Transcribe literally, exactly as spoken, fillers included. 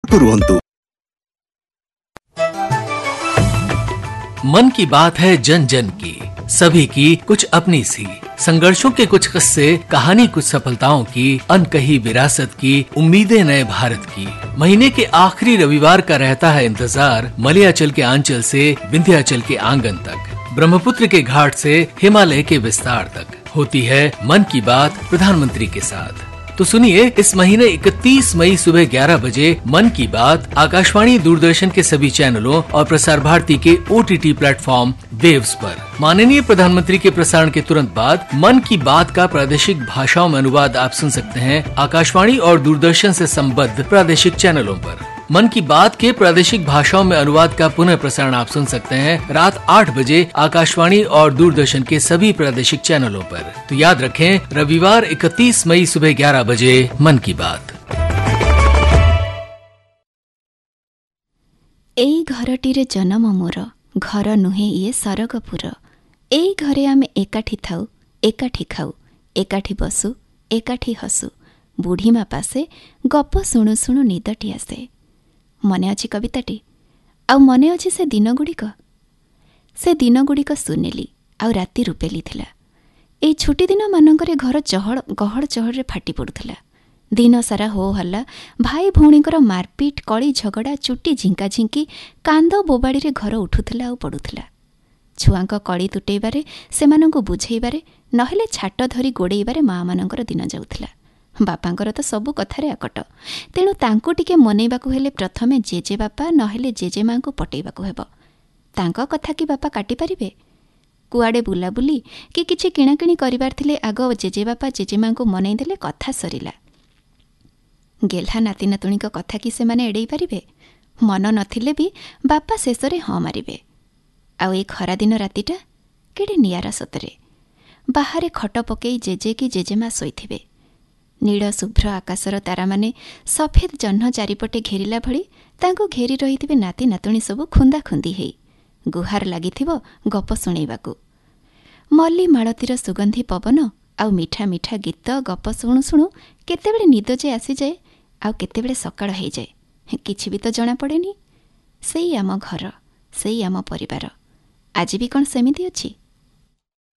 रुहंतु। मन की बात है जन जन की, सभी की कुछ अपनी सी, संघर्षों के कुछ किस्से, कहानी कुछ सफलताओं की, अनकही विरासत की, उम्मीदें नए भारत की। महीने के आखिरी रविवार का रहता है इंतजार, मलयाचल के आंचल से विंध्याचल के आंगन तक, ब्रह्मपुत्र के घाट से हिमालय के विस्तार तक होती है मन की बात प्रधानमंत्री के साथ। तो सुनिए, इस महीने इकतीस मई सुबह ग्यारह बजे मन की बात आकाशवाणी, दूरदर्शन के सभी चैनलों और प्रसार भारती के ओटीटी प्लेटफॉर्म वेव्स पर। माननीय प्रधानमंत्री के प्रसारण के तुरंत बाद मन की बात का प्रादेशिक भाषाओं में अनुवाद आप सुन सकते हैं आकाशवाणी और दूरदर्शन से संबद्ध प्रादेशिक चैनलों पर। मन की बात के प्रादेशिक भाषाओं में अनुवाद का पुनः प्रसारण आप सुन सकते हैं रात आठ बजे आकाशवाणी और दूरदर्शन के सभी प्रादेशिक चैनलों पर। तो याद रखें, रविवार इकतीस मई सुबह ग्यारह बजे मन की बात। एई घरटीरे जन्म मोर, घर नुहे ये सरगपुर। एई घरे आमे एकाठी थाउ, एकाठी खाऊ, एकाठी बसु, एकाठी हसु। बुढ़ीमा पासे गप शुणु शुणु निदटी आसे। मने अछि कविताटी, आउ मने अछि से दिनगुड़िक। से दिनगुड़िक सुनेली आउ राति रूपेली थिला। एई छुट्टी दिन मानकरे घर चहल गहड़ चहड़े फाटी पड़ुथिला। दिन सारा हो हल्ला, भाई भौणीकर मारपिट, कଳି झगड़ा, चुटी झिंका झिंकी, कांद बोबाड़ीरे घर उठुथिला आउ पड़ुथिला। छुआंक कଳି तुटेइबारे, सेमानंकु बुझेइबारे, नहेले छाट धरी गोड़ेइबारे माँ मानकर दिन जाउथिला। बापांकर तो सबु कथारे आकट, तेणु तांकु टिके मनेइबाकु हेले प्रथमे जेजे बापा नहेले जेजे माँ को पटेइबाकु हेब। तांको कथा कि बापा काटी पारिबे? कुआडे बुलाबुली कि किछि किणाकिणी करिबार थिले आग जेजे बापा जेजे माँ को मनेइ देले कथा सरिला। गेल्हा नाती नातुणीक कथा कि सेमाने एड़ेई पारिबे? मन नथिले भी बापा शेषरे हाँ मारिबे। आउ ए खरा दिन रातिटा केडे नियारा सतरे। बाहारे खट पकेई जेजे कि जेजेमा शोइथिबे। नीଳ शुभ୍ର आकाशर तारामाने सफेद जह्न चारिपटे घेरिला भଳି तांको घेरी रहिथिबे नाती नातुणी सबु खुंदा खुंदी हेई। गुहार लागिथिबो गप शुणेइबाकु। मल्ली माଳतीर सुगंधी पवन आउ मिठा मिठा गीत गप शुणु शुणु केतेबेले निद जे आसी जाए आउ केतेबेले सकाळ हेई जाए, किछि भी तो जणा पड़ेनी। सेई आम घर, सेई आम परिवार। आज भी कौन सेमिति अछि?